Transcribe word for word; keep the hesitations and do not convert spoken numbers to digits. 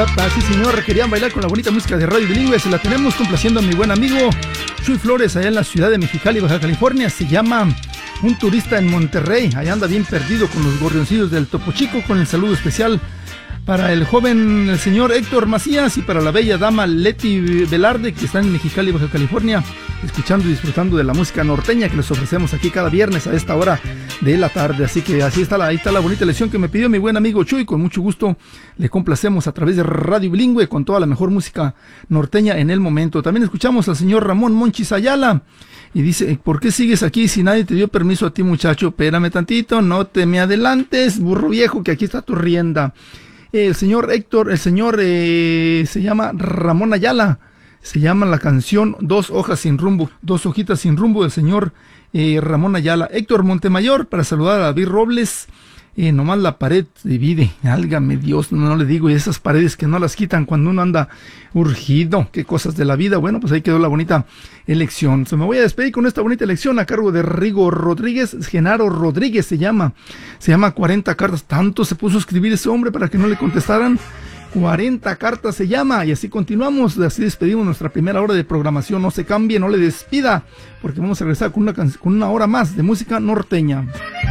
Sí, señor, querían bailar con la bonita música de Radio Bilingüe. Se la tenemos complaciendo a mi buen amigo Chuy Flores, allá en la ciudad de Mexicali, Baja California. Se llama Un turista en Monterrey. Allá anda bien perdido con los gorrioncillos del Topo Chico. Con el saludo especial para el joven, el señor Héctor Macías, y para la bella dama Leti Velarde, que está en Mexicali, Baja California, escuchando y disfrutando de la música norteña que les ofrecemos aquí cada viernes a esta hora de la tarde. Así que así está la, ahí está la bonita lección que me pidió mi buen amigo Chuy. Con mucho gusto le complacemos a través de Radio Bilingüe con toda la mejor música norteña en el momento. También escuchamos al señor Ramón Monchis Ayala, y dice: ¿por qué sigues aquí si nadie te dio permiso a ti, muchacho? Espérame tantito, no te me adelantes, burro viejo, que aquí está tu rienda. El señor Héctor, el señor eh, se llama Ramón Ayala. Se llama la canción Dos hojas sin rumbo, dos hojitas sin rumbo, del señor eh, Ramón Ayala. Héctor Montemayor, para saludar a David Robles. Eh, nomás la pared divide, álgame Dios, no, no le digo, y esas paredes que no las quitan cuando uno anda urgido, qué cosas de la vida. Bueno, pues ahí quedó la bonita elección. Se me voy a despedir con esta bonita elección a cargo de Rigo Rodríguez, Genaro Rodríguez se llama, se llama cuarenta cartas. Tanto se puso a escribir ese hombre para que no le contestaran. cuarenta cartas se llama, y así continuamos, así despedimos nuestra primera hora de programación. No se cambie, no le despida, porque vamos a regresar con una, con una hora más de música norteña.